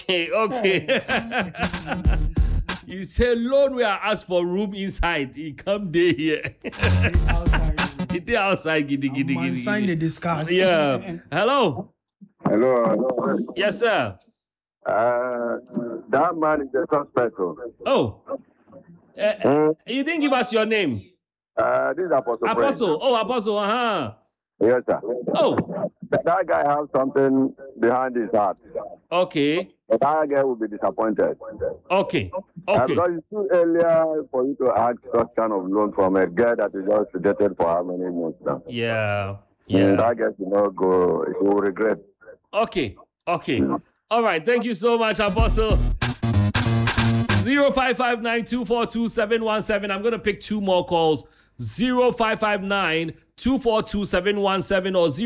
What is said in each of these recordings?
Okay. He said, loan where I ask for room inside. He come there here. Outside. He outside. Man, sign the discuss. Yeah. Hello. Hello. Yes, sir. That man is a suspect. Oh. You didn't give us your name. This is Apostle. Apostle. Oh, Apostle. Yes, sir. Oh. That guy has something behind his heart. Okay. That guy will be disappointed. Okay. Because it's too earlier for you to ask such kind of loan from a girl that is just rejected for how many months now. Yeah. That guy should not go. He will regret. Okay. All right. Thank you so much, Apostle. 0559-242-717. I'm going to pick two more calls. 0559-242-717 or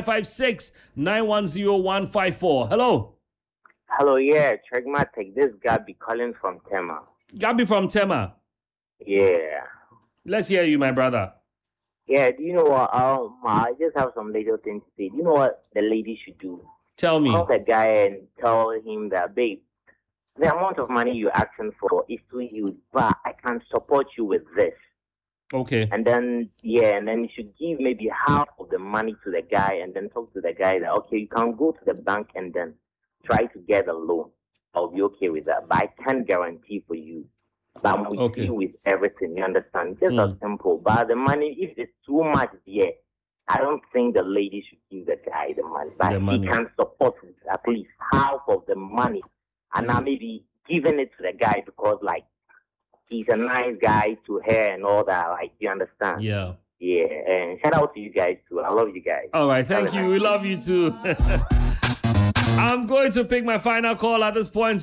0556-910-154. Hello. Hello, yeah, Trigmatic. This Gabby calling from Tema. Gabby from Tema. Yeah. Let's hear you, my brother. Yeah, do you know what? I just have some little things to say. Do you know what the lady should do? Tell me. Call the guy and tell him that, babe, the amount of money you're asking for is too huge, but I can support you with this. Okay. And then you should give maybe half of the money to the guy and then talk to the guy that, okay, you can go to the bank and then try to get a loan. I'll be okay with that. But I can't guarantee for you. But I'm with you with everything, you understand? Just as simple. But the money, if it's too much, I don't think the lady should give the guy the money. But he can support with at least half of the money. And now maybe giving it to the guy because, like, he's a nice guy to her and all that. Like, you understand? Yeah. Yeah. And shout out to you guys, too. I love you guys. All right. Thank you. We love you, too. I'm going to pick my final call at this point.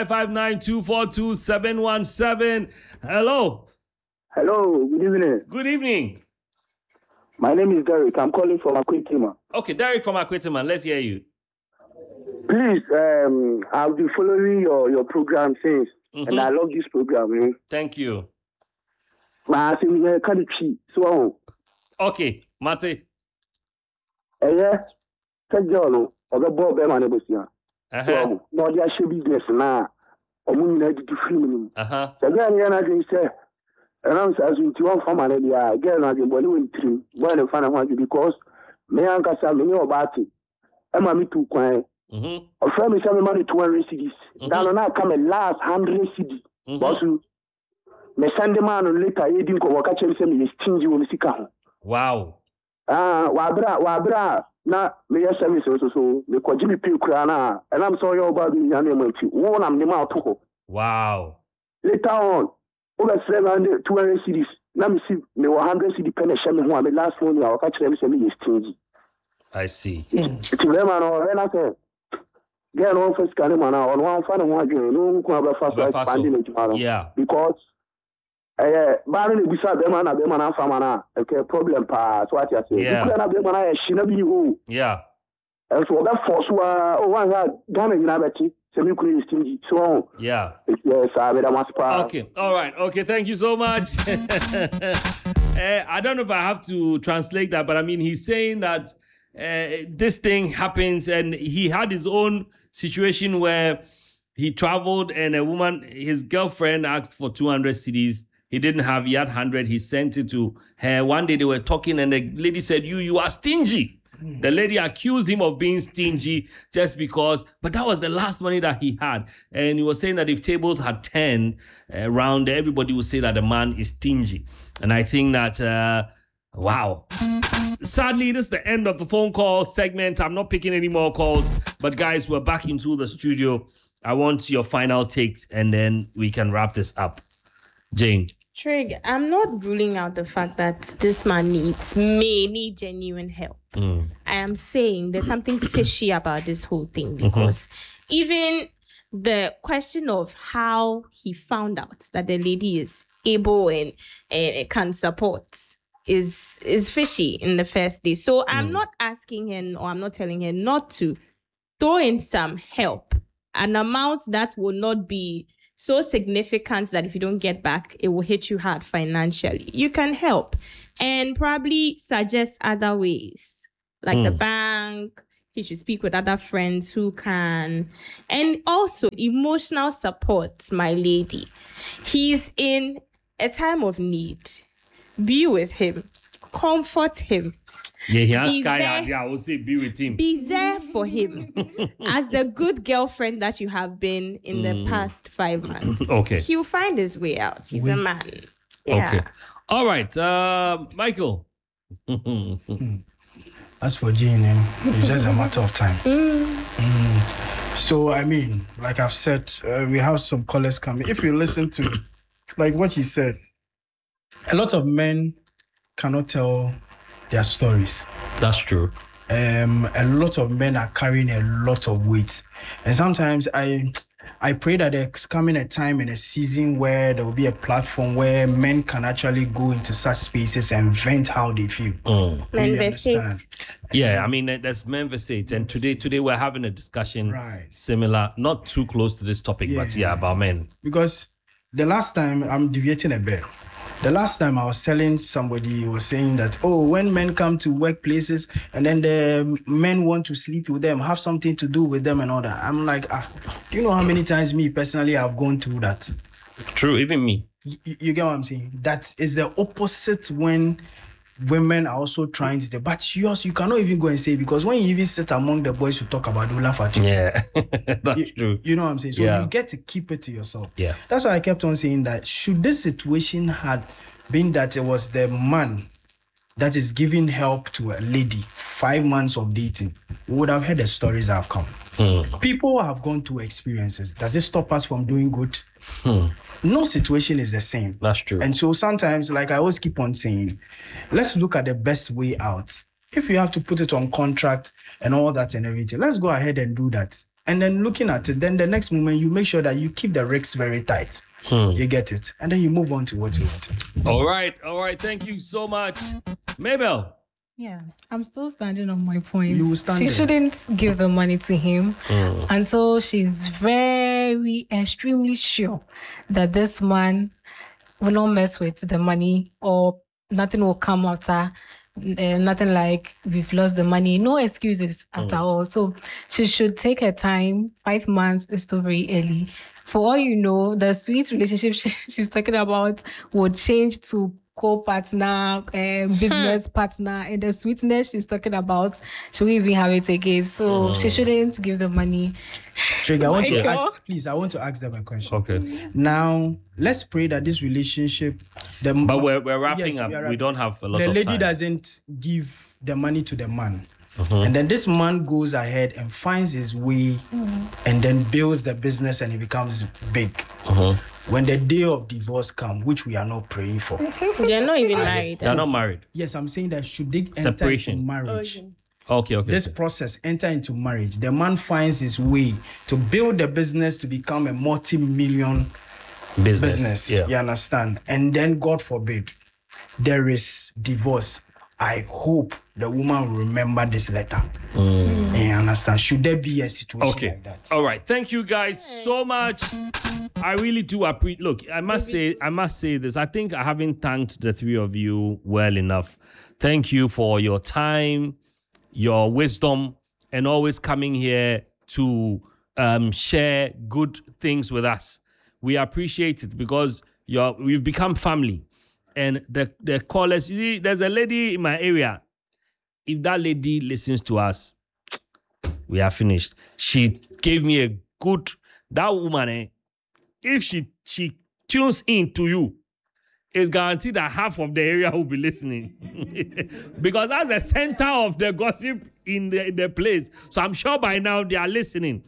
0559-242-717. Hello. Hello. Good evening. Good evening. My name is Derek. I'm calling from Akwetiman. Okay, Derek from Akwetiman. Let's hear you. Please, I'll be following your program since, and I love this program. Thank you. Okay, Mate. Ọbẹ̀bọ̀ bẹ́ẹ̀ máa ní bẹ̀sí hàn. Ní ọdí aṣẹ́ business náà, ọmọ yìí náà dìdí fíìmù ni mu. Ẹgbẹ́ ẹni yẹn náà ti ń sẹ́, ẹ̀rọ ìsàsùn tí wọ́n fọ́ọ̀mù àlẹ́ bíi gẹ́rẹ́ náà ti bọ̀ níwọ̀n tìrì, bọ́ọ̀ ní fana wọn because mi yàn kasa mi ní ọba àti ẹ̀ máa mi tu kwan ẹ̀. Ọ̀fẹ́ mi sẹ́ mi máa ní 200 cedis. Dáná náà ká mi last 100 cedis. Bọ́sù, mi sẹ́ndé máa nù later yé di nkọ̀wọ́ ká kyẹ́ mi sẹ́ mi yẹ stingy wọ́n mi sí ká ho. Wow. Wàbra. Na me yes service so me ko jimi pay kura na and I'm sorry about the nyame manti wo na me ma to. Wow. Later on over 700 200 cedis na me see me 100 cedi pen share me ho me last one ya o ka kire me say me is stingy. I see. It's very man o na say get on first can man on one fan ho adwen no ko aba fast expanding it man. Yeah. Because bari ne bisa be man na fama na okay problem pa so what you say you na be man na shi na bi ho yeah and so that force one had Ghana na beti se mi kuri stingy so yeah yes I be that much pa. Okay, all right, okay, thank you so much. I don't know if I have to translate that, but I mean he's saying that this thing happens and he had his own situation where he traveled and a woman, his girlfriend, asked for 200 cedis. He didn't have, he had 100. He sent it to her. One day they were talking and the lady said, you are stingy. The lady accused him of being stingy just because, but that was the last money that he had. And he was saying that if tables had turned around, everybody would say that the man is stingy. And I think that, wow. Sadly, this is the end of the phone call segment. I'm not picking any more calls, but guys, we're back into the studio. I want your final take and then we can wrap this up. Jane. Trig, I'm not ruling out the fact that this man may need genuine help. I am saying there's something fishy about this whole thing because even the question of how he found out that the lady is able and can support is fishy in the first place. So I'm not asking him or I'm not telling him not to throw in some help, an amount that will not be so significant that if you don't get back, it will hit you hard financially. You can help and probably suggest other ways, like the bank, He should speak with other friends who can. And also emotional support, my lady. He's in a time of need. Be with him. Comfort him. Yeah, he has Sky. I will say be with him. Be there for him as the good girlfriend that you have been in the past 5 months. Okay. He'll find his way out. He's a man. Yeah. Okay. All right. Michael. As for Jane, it's just a matter of time. So, I mean, like I've said, we have some callers coming. If you listen to, like what he said, a lot of men cannot tell their stories. That's true. A lot of men are carrying a lot of weight. And sometimes I pray that there's coming a time and a season where there will be a platform where men can actually go into such spaces and vent how they feel. Manifest. Yeah, I mean, that's Memphis 8. And today we're having a discussion similar, not too close to this topic, but about men. Because the last time, I'm deviating a bit. The last time I was telling somebody, was saying that, when men come to workplaces and then the men want to sleep with them, have something to do with them and all that. I'm like, do you know how many times me personally I've gone through that? True, even me. You get what I'm saying? That is the opposite when women are also trying to, but yours, you cannot even go and say, because when you even sit among the boys who talk about, they'll laugh at you. Yeah, that's true. You know what I'm saying? So you get to keep it to yourself. Yeah. That's why I kept on saying that should this situation had been that it was the man that is giving help to a lady, 5 months of dating, we would have heard the stories that have come. People have gone through experiences. Does it stop us from doing good? No situation is the same. That's true. And so sometimes, like I always keep on saying, let's look at the best way out. If you have to put it on contract and all that and everything, let's go ahead and do that. And then looking at it, then the next moment, you make sure that you keep the rigs very tight. You get it. And then you move on to what you want to. All right. Thank you so much. Mabel. Yeah, I'm still standing on my point. You will stand She there. shouldn't give the money to him until she's extremely sure that this man will not mess with the money or nothing will come after. Nothing like we've lost the money. No excuses after all. So she should take her time. 5 months is still very early. For all you know, the sweet relationship she's talking about would change to co-partner, business partner, and the sweetness she's talking about, she won't even have it again. So she shouldn't give the money. Trigger, I want to ask them a question. Okay. Now, let's pray that this relationship... But we're wrapping up. We don't have a lot of time. The lady doesn't give the money to the man. And then this man goes ahead and finds his way and then builds the business and it becomes big. When the day of divorce comes, which we are not praying for. They're not even married. They're not married. Yes, I'm saying that should they Separation. enter into marriage? Okay. This process, enter into marriage. The man finds his way to build the business to become a multi-million business. Yeah. You understand? And then, God forbid, there is divorce. I hope the woman will remember this letter. You understand? Should there be a situation like that? All right. Thank you guys so much. I really do appreciate. Look, I must say this. I think I haven't thanked the three of you well enough. Thank you for your time, your wisdom, and always coming here to share good things with us. We appreciate it because we've become family. And the callers, you see, there's a lady in my area. If that lady listens to us, we are finished. She gave me a good, that woman, if she tunes in to you, it's guaranteed that half of the area will be listening. Because that's the center of the gossip in the place. So I'm sure by now they are listening.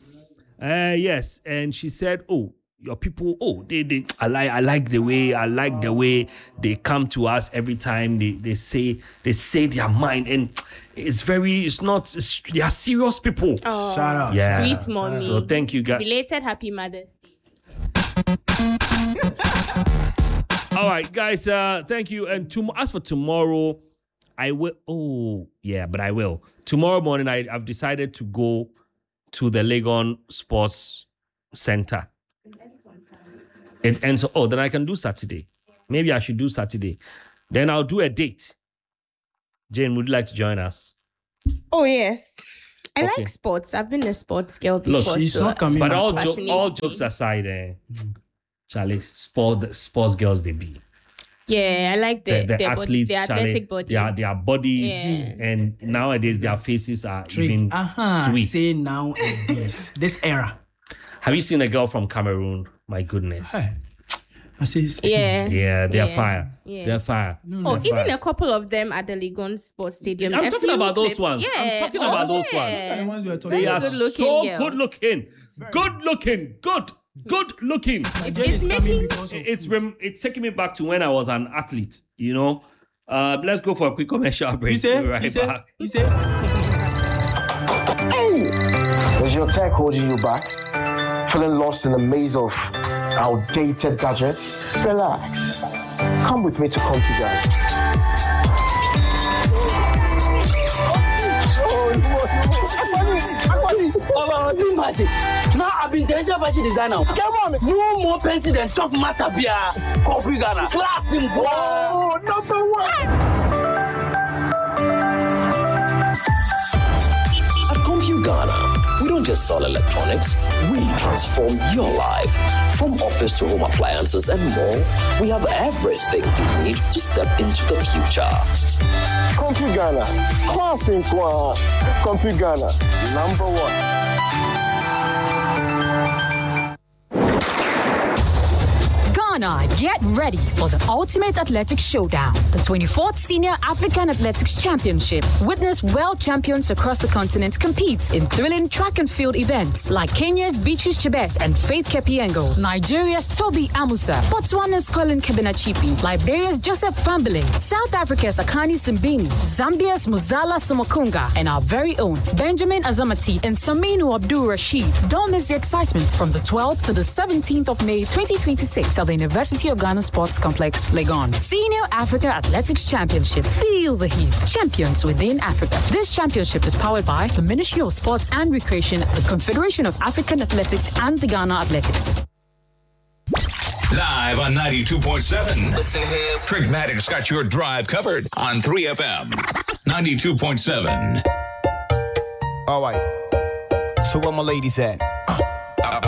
Yes. And she said, your people, I like the way they come to us every time they say their mind, and they are serious people. Oh, shout out. Yeah. Sweet mommy. So thank you guys. Belated happy Mother's Day. All right, guys, thank you. And as for tomorrow, I will. I will. Tomorrow morning, I've decided to go to the Legon Sports Center. It ends. Then I can do Saturday. Maybe I should do Saturday. Then I'll do a date. Jane, would you like to join us? Oh, yes. I like sports. I've been a sports girl before. Look, she's not coming. But all jokes aside, Charlie, sports girls they be. Yeah, I like the athletes, bodies, the athletic body. Their bodies, and nowadays their faces are even sweet. Say nowadays, this era. Have you seen a girl from Cameroon? My goodness. Yeah, they're fire. Yeah. They're fire. Even a couple of them at the Legon Sports Stadium. I'm talking about those ones. Yeah. I'm talking about those ones. They are good looking so girls. good looking. Good looking. It's taking me back to when I was an athlete, you know. Let's go for a quick commercial break. You say? Is your tech holding you back? Feeling lost in the maze of outdated gadgets? Relax. Come with me to Configure. Now I've been international fashion designer. Come on, no more pencil than talk matter beer. Coffee Ghana, class in wow, number one. At Compute Ghana, we don't just sell electronics, we transform your life. From office to home appliances and more, we have everything you need to step into the future. Compute Ghana, class in quoi? Compute Ghana, number one. Ghana, get ready for the Ultimate Athletics Showdown, the 24th Senior African Athletics Championship. Witness world champions across the continent compete in thrilling track and field events like Kenya's Beatrice Chebet and Faith Kepiengo, Nigeria's Toby Amusa, Botswana's Colin Kebenachipi, Liberia's Joseph Fambeling, South Africa's Akani Simbini, Zambia's Muzala Somokunga, and our very own Benjamin Azamati and Saminu Abdul Rashid. Don't miss the excitement from the 12th to the 17th of May 2026 at the University of Ghana Sports Complex, Legon. Senior Africa Athletics Championship. Feel the heat. Champions within Africa. This championship is powered by the Ministry of Sports and Recreation, the Confederation of African Athletics, and the Ghana Athletics. Live on 92.7. Listen here. Pragmatics got your drive covered on 3FM. 92.7. All right. So where my ladies at?